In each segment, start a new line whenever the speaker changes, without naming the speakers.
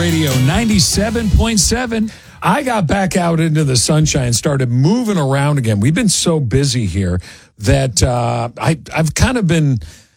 Radio 97.7. I got back out into the sunshine, started moving around again. We've been so busy here that I've kind of been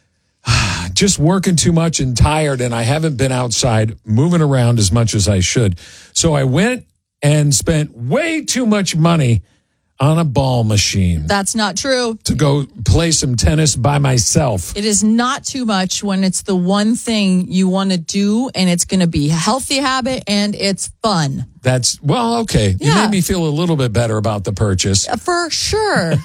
just working too much and tired, and I haven't been outside moving around as much as I should. So I went and spent way too much money on a ball machine.
That's not true.
To go play some tennis by myself.
It is not too much when it's the one thing you want to do, and it's going to be a healthy habit, and it's fun.
That's, well, okay.
Yeah.
You made me feel a little bit better about the purchase.
For sure.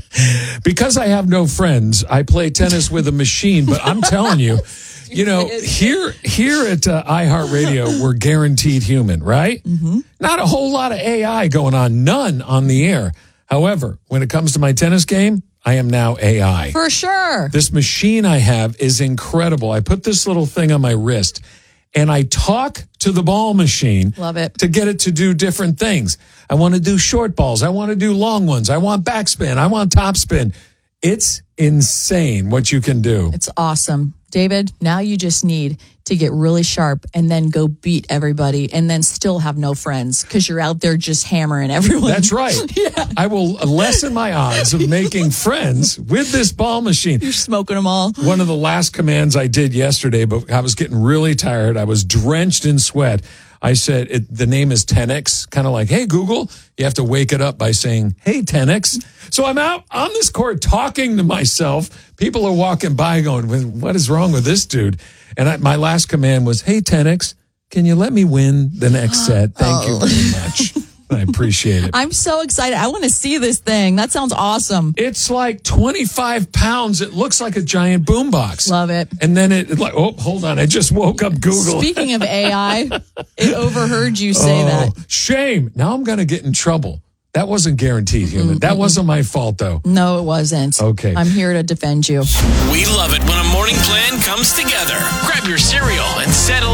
Because I have no friends, I play tennis with a machine, but I'm telling you, you know, here at iHeartRadio, we're guaranteed human, right? Mm-hmm. Not a whole lot of AI going on, none on the air. However, when it comes to my tennis game, I am now AI.
For sure.
This machine I have is incredible. I put this little thing on my wrist, and I talk to the ball machine.
Love it.
To get it to do different things. I want to do short balls. I want to do long ones. I want backspin. I want topspin. It's insane what you can do.
It's awesome. David, now you just need to get really sharp and then go beat everybody and then still have no friends because you're out there just hammering everyone.
That's right.
Yeah.
I will lessen my odds of making friends with this ball machine.
You're smoking them all.
One of the last commands I did yesterday, but I was getting really tired. I was drenched in sweat. I said, the name is 10X, kind of like, hey, Google. You have to wake it up by saying, hey, 10X. So I'm out on this court talking to myself. People are walking by going, what is wrong with this dude? And my last command was, hey, 10X, can you let me win the next set? Thank you very much. I appreciate it.
I'm so excited. I want to see this thing. That sounds awesome.
It's like 25 pounds. It looks like a giant boombox.
Love it.
And then it like, oh, hold on. I just woke up Google.
Speaking of AI, it overheard you say that.
Shame. Now I'm going to get in trouble. That wasn't guaranteed human. That wasn't my fault, though.
No, it wasn't.
Okay.
I'm here to defend you.
We love it when a morning plan comes together. Grab your cereal and settle